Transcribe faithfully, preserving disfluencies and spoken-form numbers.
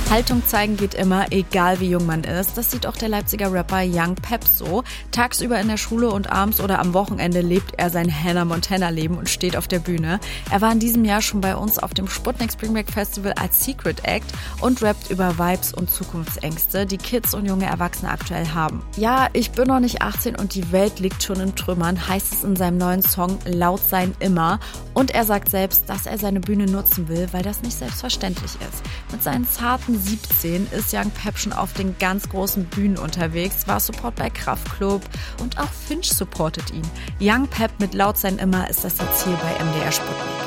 Haltung zeigen geht immer, egal wie jung man ist. Das sieht auch der Leipziger Rapper Young Pep so. Tagsüber in der Schule und abends oder am Wochenende lebt er sein Hannah Montana-Leben und steht auf der Bühne. Er war in diesem Jahr schon bei uns auf dem Sputnik Spring Break Festival als Secret Act und rappt über Vibes und Zukunftsängste, die Kids und junge Erwachsene aktuell haben. Ja, ich bin noch nicht achtzehn und die Welt liegt schon in Trümmern, heißt es in seinem neuen Song Laut sein immer. Und er sagt selbst, dass er seine Bühne nutzen will, weil das nicht selbstverständlich ist. Mit seinen zarten siebzehn ist Young Pep schon auf den ganz großen Bühnen unterwegs, war Support bei Kraftklub und auch Finch supportet ihn. Young Pep mit Laut sein immer ist das Ziel bei M D R Sputnik.